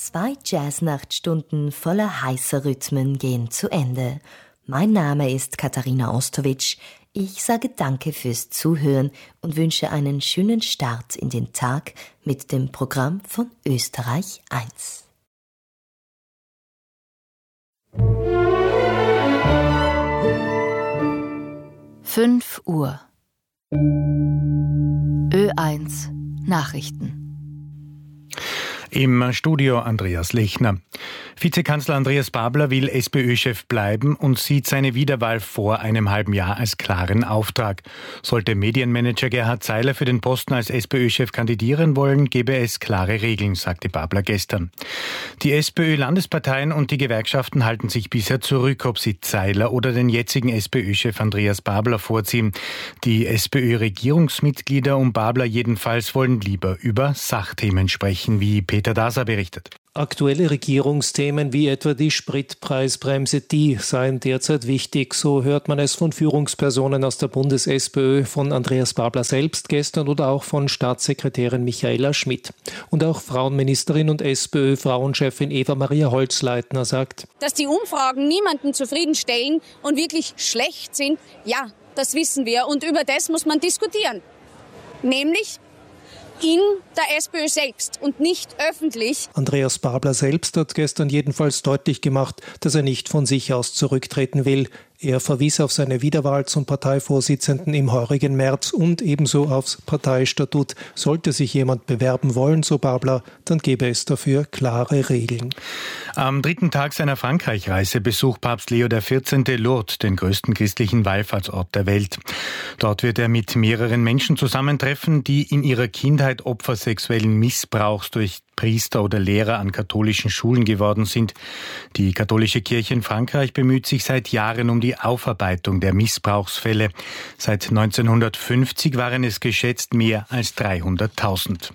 2 Jazznachtstunden voller heißer Rhythmen gehen zu Ende. Mein Name ist Katharina Ostowitsch. Ich sage Danke fürs Zuhören und wünsche einen schönen Start in den Tag mit dem Programm von Österreich 1. Uhr. Ö1 Nachrichten. Im Studio Andreas Lechner. Vizekanzler Andreas Babler will SPÖ-Chef bleiben und sieht seine Wiederwahl vor einem halben Jahr als klaren Auftrag. Sollte Medienmanager Gerhard Seiler für den Posten als SPÖ-Chef kandidieren wollen, gäbe es klare Regeln, sagte Babler gestern. Die SPÖ-Landesparteien und die Gewerkschaften halten sich bisher zurück, ob sie Seiler oder den jetzigen SPÖ-Chef Andreas Babler vorziehen. Die SPÖ-Regierungsmitglieder um Babler jedenfalls wollen lieber über Sachthemen sprechen, wie Peter Daser berichtet. Aktuelle Regierungsthemen wie etwa die Spritpreisbremse, die seien derzeit wichtig. So hört man es von Führungspersonen aus der Bundes-SPÖ, von Andreas Babler selbst gestern oder auch von Staatssekretärin Michaela Schmidt. Und auch Frauenministerin und SPÖ-Frauenchefin Eva-Maria Holzleitner sagt: Dass die Umfragen niemanden zufriedenstellen und wirklich schlecht sind, ja, das wissen wir. Und über das muss man diskutieren. Nämlich in der SPÖ selbst und nicht öffentlich. Andreas Babler selbst hat gestern jedenfalls deutlich gemacht, dass er nicht von sich aus zurücktreten will. Er verwies auf seine Wiederwahl zum Parteivorsitzenden im heurigen März und ebenso aufs Parteistatut. Sollte sich jemand bewerben wollen, so Babler, dann gäbe es dafür klare Regeln. Am 3. Tag seiner Frankreich-Reise besucht Papst Leo XIV. Lourdes, den größten christlichen Wallfahrtsort der Welt. Dort wird er mit mehreren Menschen zusammentreffen, die in ihrer Kindheit Opfer sexuellen Missbrauchs durch Priester oder Lehrer an katholischen Schulen geworden sind. Die katholische Kirche in Frankreich bemüht sich seit Jahren um die Aufarbeitung der Missbrauchsfälle. Seit 1950 waren es geschätzt mehr als 300.000.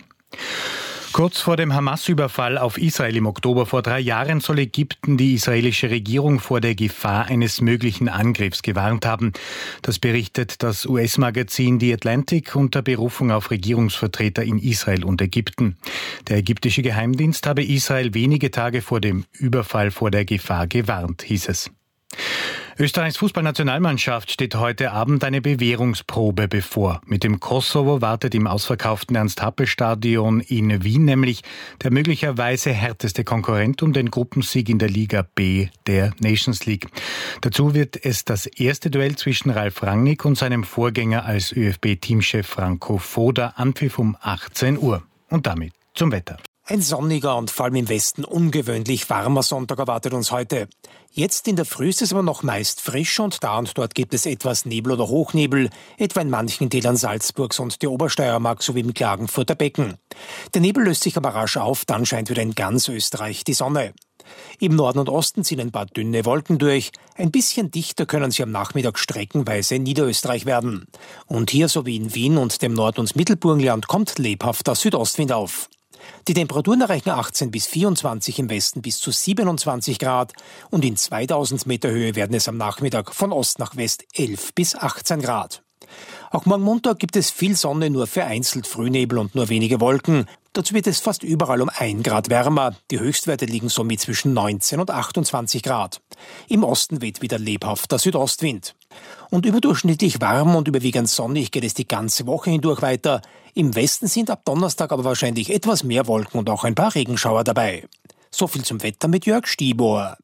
Kurz vor dem Hamas-Überfall auf Israel im Oktober vor 3 Jahren soll Ägypten die israelische Regierung vor der Gefahr eines möglichen Angriffs gewarnt haben. Das berichtet das US-Magazin The Atlantic unter Berufung auf Regierungsvertreter in Israel und Ägypten. Der ägyptische Geheimdienst habe Israel wenige Tage vor dem Überfall vor der Gefahr gewarnt, hieß es. Österreichs Fußballnationalmannschaft steht heute Abend eine Bewährungsprobe bevor. Mit dem Kosovo wartet im ausverkauften Ernst-Happel-Stadion in Wien nämlich der möglicherweise härteste Konkurrent um den Gruppensieg in der Liga B der Nations League. Dazu wird es das erste Duell zwischen Ralf Rangnick und seinem Vorgänger als ÖFB-Teamchef Franco Foda, Anpfiff um 18 Uhr. Und damit zum Wetter. Ein sonniger und vor allem im Westen ungewöhnlich warmer Sonntag erwartet uns heute. Jetzt in der Früh ist es aber noch meist frisch und da und dort gibt es etwas Nebel oder Hochnebel, etwa in manchen Tälern Salzburgs und der Obersteiermark sowie im Klagenfurter Becken. Der Nebel löst sich aber rasch auf, dann scheint wieder in ganz Österreich die Sonne. Im Norden und Osten ziehen ein paar dünne Wolken durch. Ein bisschen dichter können sie am Nachmittag streckenweise in Niederösterreich werden. Und hier sowie in Wien und dem Nord- und Mittelburgenland kommt lebhafter Südostwind auf. Die Temperaturen erreichen 18 bis 24, im Westen bis zu 27 Grad und in 2000 Meter Höhe werden es am Nachmittag von Ost nach West 11 bis 18 Grad. Auch morgen Montag gibt es viel Sonne, nur vereinzelt Frühnebel und nur wenige Wolken. Dazu wird es fast überall um 1 Grad wärmer. Die Höchstwerte liegen somit zwischen 19 und 28 Grad. Im Osten weht wieder lebhafter Südostwind. Und überdurchschnittlich warm und überwiegend sonnig geht es die ganze Woche hindurch weiter. Im Westen sind ab Donnerstag aber wahrscheinlich etwas mehr Wolken und auch ein paar Regenschauer dabei. So viel zum Wetter mit Jörg Stiebohr.